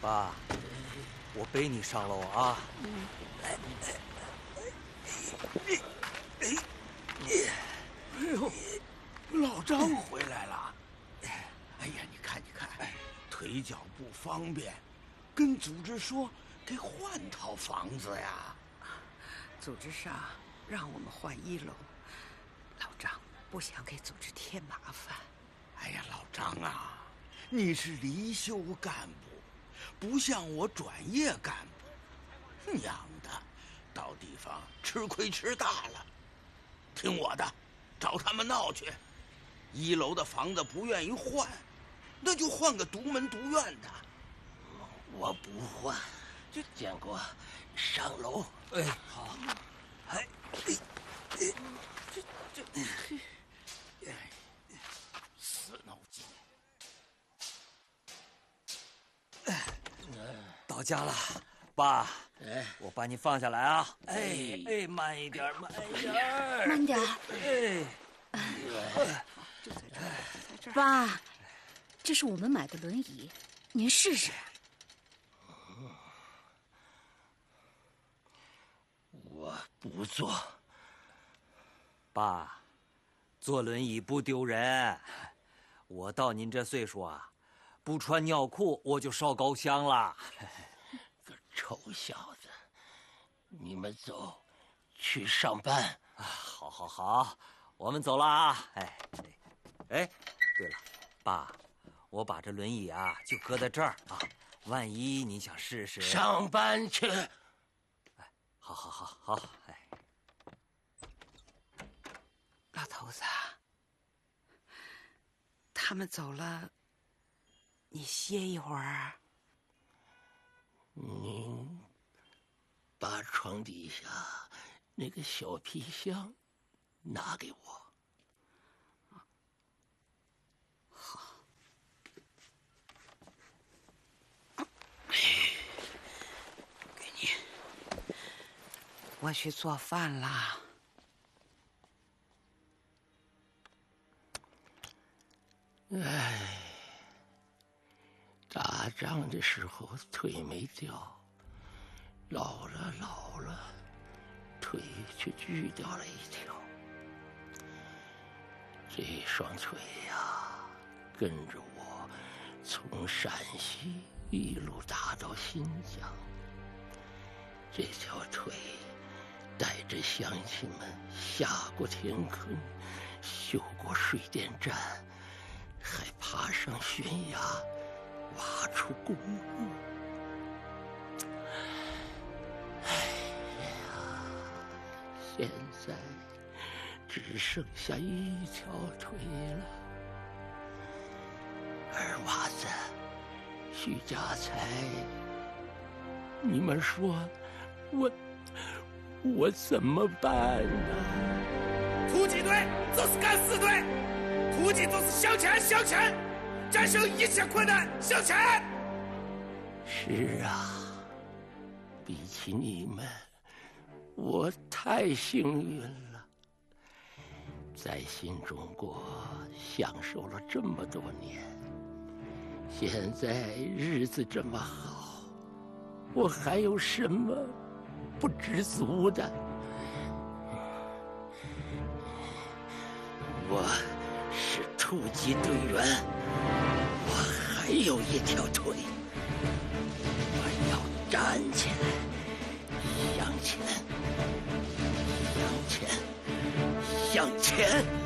爸，我背你上楼啊！ 哎呦，老张回来了！哎呀，你看，腿脚不方便，跟组织说给换套房子呀。 组织上让我们换1楼，老张不想给组织添麻烦。 哎呀，老张啊，你是离休干部，不像我转业干部，娘的，到地方吃亏吃大了。听我的，找他们闹去。1楼的房子不愿意换，那就换个独门独院的。 我不换，建国，上楼。 哎，好。哎， 死脑筋。 到家了，爸。 哎， 我把你放下来啊！哎，慢一点，慢一点， 慢点。 就在这儿。 爸，这是我们买的轮椅，您试试。 我不坐。 爸，坐轮椅不丢人。我到您这岁数啊，不穿尿裤我就烧高香了。 个臭小子，你们走，去上班。 好，我们走了啊！哎，对了，爸，我把这轮椅啊就搁在这儿啊，万一你想试试。 上班去。 哎，好，哎。 老头子，他们走了，你歇一会儿。 您把床底下那个小皮箱拿给我。 好。给你。我去做饭啦。 哎，打仗的时候腿没掉，老了，腿却锯掉了一条。这双腿呀，跟着我从陕西一路打到新疆。这条腿带着乡亲们下过田坑，修过水电站，还爬上悬崖，挖出公路。哎呀，现在只剩下一条腿了。二娃子，徐家财，你们说我怎么办呢？ 突击队就是敢死队，突击就是向前，战胜一切困难，向前。 是啊，比起你们，我太幸运了，在新中国享受了这么多年，现在日子这么好，我还有什么不知足的？我是突击队员，我还有一条腿，我要站起来，向前，向前，向前。